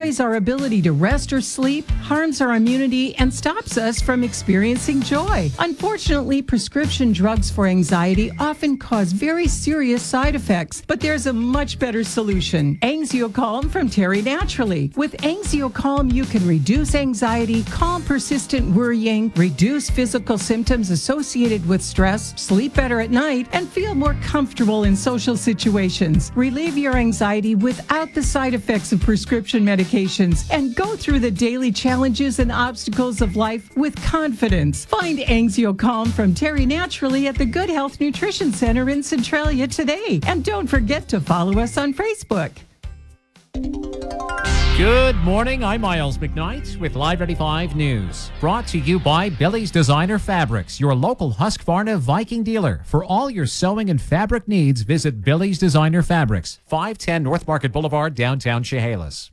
destroys our ability to rest or sleep, harms our immunity, and stops us from experiencing joy. Unfortunately, prescription drugs for anxiety often cause very serious side effects, but there's a much better solution. Anxiocalm from Terry Naturally. With Anxiocalm, you can reduce anxiety, calm persistent worrying, reduce physical symptoms associated with stress, sleep better at night, and feel more comfortable in social situations. Relieve your anxiety without the side effects of prescription medications and go through the daily challenges and obstacles of life with confidence. Find Anxiocalm from Terry Naturally at the Good Health Nutrition Center in Centralia today. And don't forget to follow us on Facebook. Good morning, I'm Miles McKnight with Live 95 News. Brought to you by Billy's Designer Fabrics, your local Husqvarna Viking dealer. For all your sewing and fabric needs, visit Billy's Designer Fabrics, 510 North Market Boulevard, downtown Chehalis.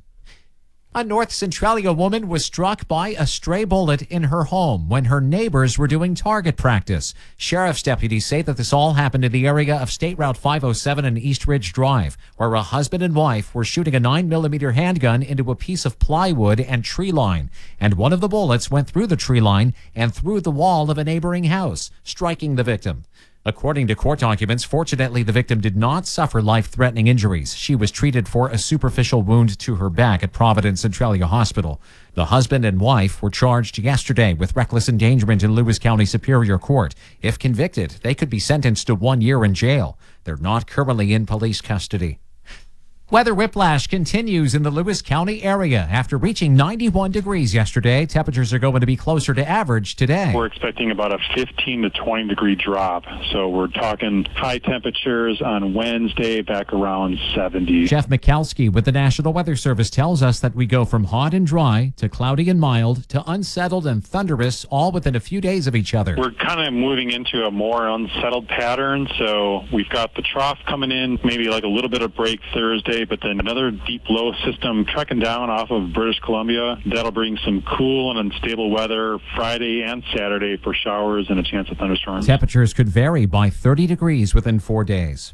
A North Centralia woman was struck by a stray bullet in her home when her neighbors were doing target practice. Sheriff's deputies say that this all happened in the area of State Route 507 and East Ridge Drive, where a husband and wife were shooting a 9mm handgun into a piece of plywood and tree line. And one of the bullets went through the tree line and through the wall of a neighboring house, striking the victim. According to court documents, fortunately, the victim did not suffer life-threatening injuries. She was treated for a superficial wound to her back at Providence Centralia Hospital. The husband and wife were charged yesterday with reckless endangerment in Lewis County Superior Court. If convicted, they could be sentenced to 1 year in jail. They're not currently in police custody. Weather whiplash continues in the Lewis County area. After reaching 91 degrees yesterday, temperatures are going to be closer to average today. We're expecting about a 15 to 20 degree drop. So we're talking high temperatures on Wednesday back around 70. Jeff Mikalski with the National Weather Service tells us that we go from hot and dry to cloudy and mild to unsettled and thunderous all within a few days of each other. We're kind of moving into a more unsettled pattern. So we've got the trough coming in, maybe like a little bit of break Thursday, but then another deep low system trekking down off of British Columbia. That'll bring some cool and unstable weather Friday and Saturday for showers and a chance of thunderstorms. Temperatures could vary by 30 degrees within 4 days.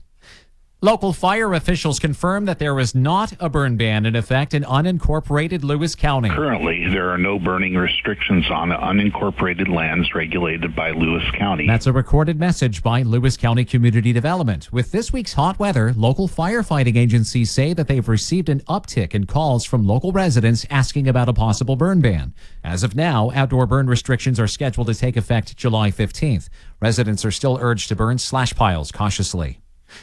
Local fire officials confirm that there is not a burn ban in effect in unincorporated Lewis County. Currently, there are no burning restrictions on unincorporated lands regulated by Lewis County. That's a recorded message by Lewis County Community Development. With this week's hot weather, local firefighting agencies say that they've received an uptick in calls from local residents asking about a possible burn ban. As of now, outdoor burn restrictions are scheduled to take effect July 15th. Residents are still urged to burn slash piles cautiously.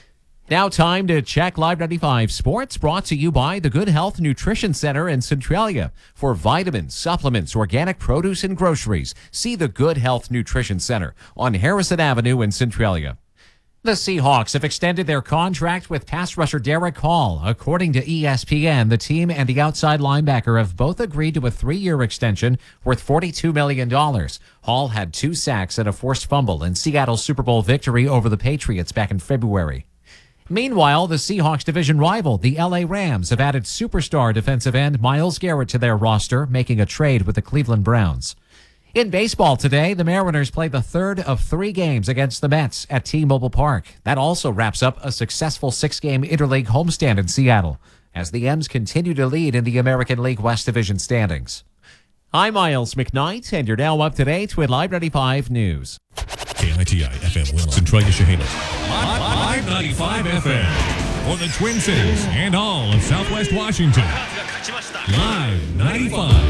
Now time to check Live 95 Sports, brought to you by the Good Health Nutrition Center in Centralia. For vitamins, supplements, organic produce, and groceries, see the Good Health Nutrition Center on Harrison Avenue in Centralia. The Seahawks have extended their contract with pass rusher Derek Hall. According to ESPN, the team and the outside linebacker have both agreed to a 3-year extension worth $42 million. Hall had 2 sacks and a forced fumble in Seattle's Super Bowl victory over the Patriots back in February. Meanwhile, the Seahawks division rival, the LA Rams, have added superstar defensive end Myles Garrett to their roster, making a trade with the Cleveland Browns. In baseball today, the Mariners play the third of 3 games against the Mets at T-Mobile Park. That also wraps up a successful 6-game interleague homestand in Seattle, as the M's continue to lead in the American League West Division standings. I'm Miles McKnight, and you're now up to date with Live 95 News. KITI FM Willow, Centralia, Chehalis. Live 95 FM for the Twin Cities and all of Southwest Washington. Live 95.